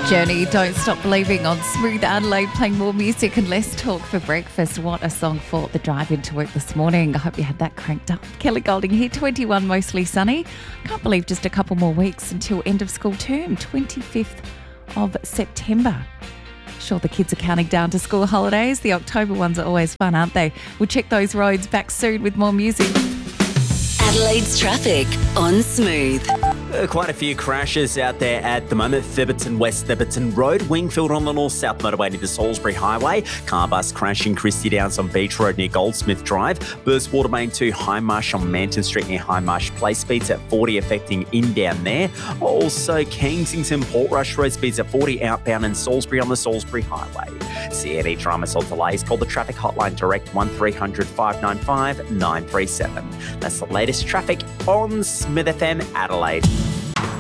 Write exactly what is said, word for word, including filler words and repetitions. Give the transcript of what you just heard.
Journey, Don't Stop Believing on Smooth Adelaide, playing more music and less talk for breakfast. What a song for the drive into work this morning. I hope you had that cranked up. Kelly Golding here, twenty-one, mostly sunny. Can't believe just a couple more weeks until end of school term, twenty-fifth of September. Sure, the kids are counting down to school holidays. The October ones are always fun, aren't they? We'll check those roads back soon with more music. Adelaide's traffic on Smooth. Uh, quite a few crashes out there at the moment. Theberton, West Theberton Road, Wingfield on the North South Motorway near the Salisbury Highway. Car bus crashing Christie Downs on Beach Road near Goldsmith Drive. Burst Water Main to High Marsh on Manton Street near High Marsh Place. Speeds at forty affecting in down there. Also Kensington Portrush Road speeds at forty outbound and Salisbury on the Salisbury Highway. See any dramas or delays, call the traffic hotline direct one three hundred five nine five nine three seven. That's the latest traffic on Smith F M Adelaide.